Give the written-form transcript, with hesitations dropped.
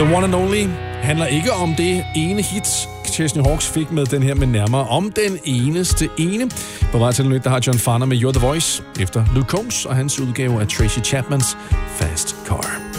The One and Only handler ikke om det ene hit, Chesney Hawkes fik med den her, men nærmere om den eneste ene. På vej til den nyt, der har John Farnham med You're the Voice, efter Luke Combs og hans udgave af Tracy Chapmans Fast Car.